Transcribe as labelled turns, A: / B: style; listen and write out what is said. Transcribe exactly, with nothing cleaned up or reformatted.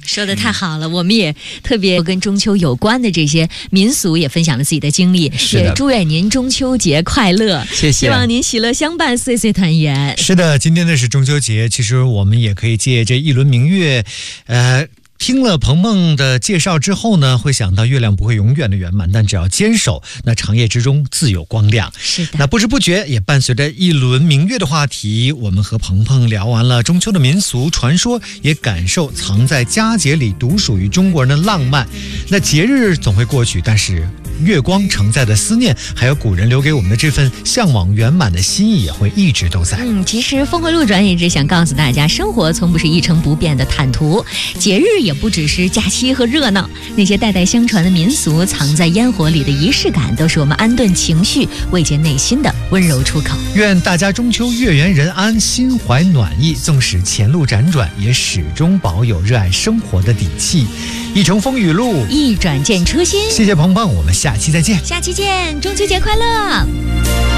A: 说的太好了，我们也特别跟中秋有关的这些民俗也分享了自己的经历，也祝愿您中秋节快乐，
B: 谢谢，
A: 希望您喜乐相伴，岁岁团圆。
C: 是的，今天呢是中秋节，其实我们也可以借这一轮明月，呃。听了鹏鹏的介绍之后呢，会想到月亮不会永远的圆满，但只要坚守，那长夜之中自有光亮。
A: 是的，
C: 那不知不觉也伴随着一轮明月的话题，我们和鹏鹏聊完了中秋的民俗传说，也感受藏在佳节里独属于中国人的浪漫。那节日总会过去，但是月光承载的思念，还有古人留给我们的这份向往圆满的心意，也会一直都在。
A: 嗯，其实峰回路转也只想告诉大家，生活从不是一成不变的坦途，节日也不只是假期和热闹，那些代代相传的民俗，藏在烟火里的仪式感，都是我们安顿情绪、慰藉内心的温柔出口。
C: 愿大家中秋月圆人安，心怀暖意，纵使前路辗转，也始终保有热爱生活的底气。一程风雨路，
A: 一转见初心。
C: 谢谢鹏鹏，我们下期再见。
A: 下期见，中秋节快乐！